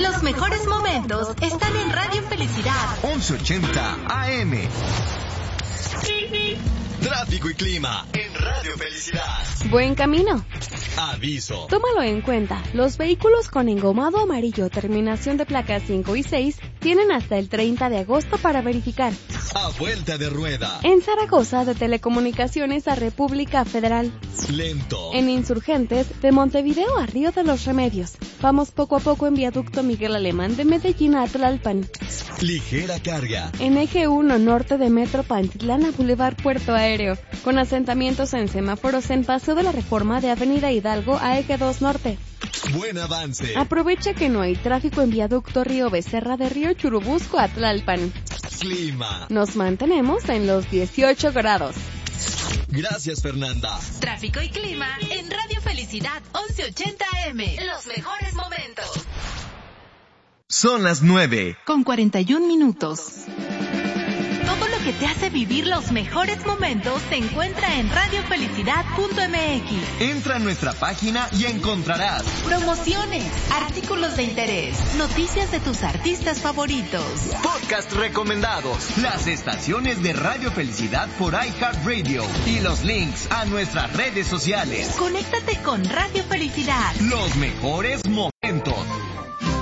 Los mejores momentos están en Radio Felicidad 1180 AM. Tráfico y clima en Radio Felicidad. Buen camino. Aviso. Tómalo en cuenta. Los vehículos con engomado amarillo, terminación de placas 5 y 6, tienen hasta el 30 de agosto para verificar. A vuelta de rueda. En Zaragoza, de Telecomunicaciones a República Federal. Lento. En Insurgentes, de Montevideo a Río de los Remedios. Vamos poco a poco en Viaducto Miguel Alemán de Medellín a Tlalpan. Ligera carga. En Eje 1 norte de Metro Pantitlán a Boulevard Puerto Aéreo, con asentamientos en semáforos en Paseo de la Reforma de Avenida Hidalgo a Eje 2 norte. Buen avance. Aprovecha que no hay tráfico en Viaducto Río Becerra de Río Churubusco a Tlalpan. Clima. Nos mantenemos en los 18 grados. Gracias, Fernanda. Tráfico y clima en Radio Felicidad 1180 AM. Los mejores momentos. Son las 9. Con 41 minutos. Todo lo que te hace vivir los mejores momentos se encuentra en radiofelicidad.mx. Entra a nuestra página y encontrarás promociones, artículos de interés, noticias de tus artistas favoritos, podcast recomendados, las estaciones de Radio Felicidad por iHeartRadio y los links a nuestras redes sociales. Conéctate con Radio Felicidad. Los mejores momentos.